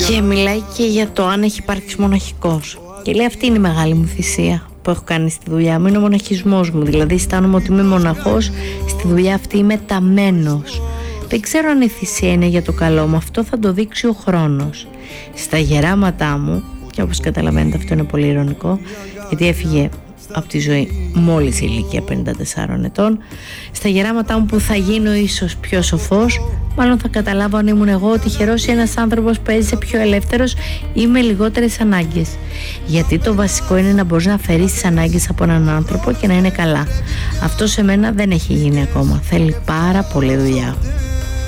Και μιλάει και για το αν έχει υπάρξει μοναχικός. Και λέει, αυτή είναι η μεγάλη μου θυσία που έχω κάνει στη δουλειά μου, είναι ο μοναχισμός μου. Δηλαδή αισθάνομαι ότι είμαι μοναχός, στη δουλειά αυτή είμαι ταμένος. Δεν ξέρω αν η θυσία είναι για το καλό μου, αυτό θα το δείξει ο χρόνος. Στα γεράματά μου, και όπως καταλαβαίνετε αυτό είναι πολύ ειρωνικό, γιατί έφυγε από τη ζωή μόλις η ηλικία 54 ετών, στα γεράματά μου που θα γίνω ίσως πιο σοφός, μάλλον θα καταλάβω αν ήμουν εγώ τυχερός ή ένας άνθρωπος που έζησε πιο ελεύθερος ή με λιγότερες ανάγκες. Γιατί το βασικό είναι να μπορείς να αφαιρείς τις ανάγκες από έναν άνθρωπο και να είναι καλά. Αυτό σε μένα δεν έχει γίνει ακόμα. Θέλει πάρα πολλή δουλειά.